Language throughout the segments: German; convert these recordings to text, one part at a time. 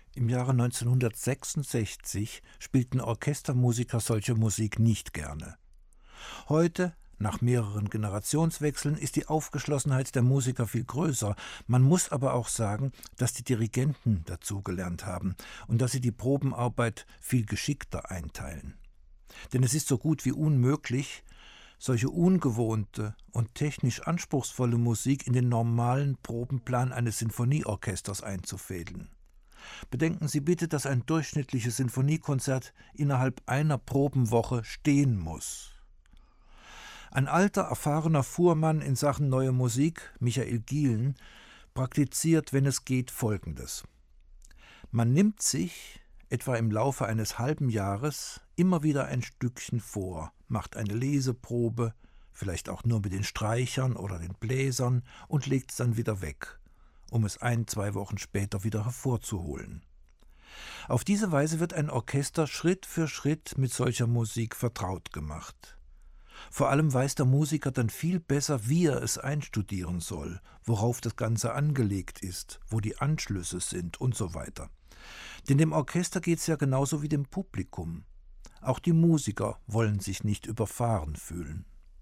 Im Jahre 1966 spielten Orchestermusiker solche Musik nicht gerne. Heute, nach mehreren Generationswechseln, ist die Aufgeschlossenheit der Musiker viel größer. Man muss aber auch sagen, dass die Dirigenten dazugelernt haben und dass sie die Probenarbeit viel geschickter einteilen. Denn es ist so gut wie unmöglich, solche ungewohnte und technisch anspruchsvolle Musik in den normalen Probenplan eines Sinfonieorchesters einzufädeln. Bedenken Sie bitte, dass ein durchschnittliches Sinfoniekonzert innerhalb einer Probenwoche stehen muss. Ein alter, erfahrener Fuhrmann in Sachen neue Musik, Michael Gielen, praktiziert, wenn es geht, Folgendes. Man nimmt sich, etwa im Laufe eines halben Jahres, immer wieder ein Stückchen vor, macht eine Leseprobe, vielleicht auch nur mit den Streichern oder den Bläsern und legt es dann wieder weg, um es 1-2 Wochen später wieder hervorzuholen. Auf diese Weise wird ein Orchester Schritt für Schritt mit solcher Musik vertraut gemacht. Vor allem weiß der Musiker dann viel besser, wie er es einstudieren soll, worauf das Ganze angelegt ist, wo die Anschlüsse sind und so weiter. Denn dem Orchester geht es ja genauso wie dem Publikum. Auch die Musiker wollen sich nicht überfahren fühlen.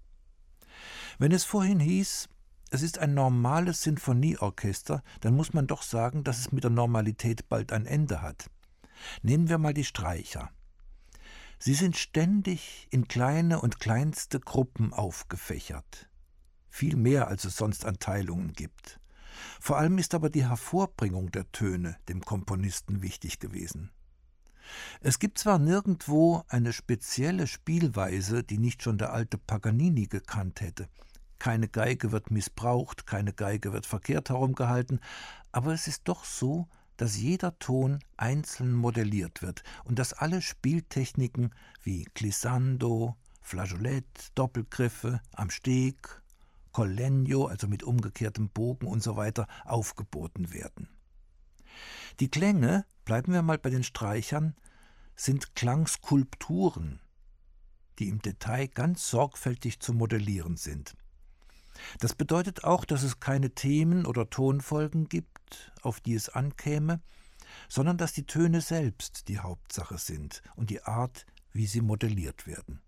Wenn es vorhin hieß, es ist ein normales Sinfonieorchester, dann muss man doch sagen, dass es mit der Normalität bald ein Ende hat. Nehmen wir mal die Streicher. Sie sind ständig in kleine und kleinste Gruppen aufgefächert. Viel mehr, als es sonst an Teilungen gibt. Vor allem ist aber die Hervorbringung der Töne dem Komponisten wichtig gewesen. Es gibt zwar nirgendwo eine spezielle Spielweise, die nicht schon der alte Paganini gekannt hätte. Keine Geige wird missbraucht, keine Geige wird verkehrt herumgehalten, aber es ist doch so, dass jeder Ton einzeln modelliert wird und dass alle Spieltechniken wie Glissando, Flageolett, Doppelgriffe, am Steg, Col Legno, also mit umgekehrtem Bogen und so weiter, aufgeboten werden. Die Klänge, bleiben wir mal bei den Streichern, sind Klangskulpturen, die im Detail ganz sorgfältig zu modellieren sind. Das bedeutet auch, dass es keine Themen oder Tonfolgen gibt, auf die es ankäme, sondern dass die Töne selbst die Hauptsache sind und die Art, wie sie modelliert werden.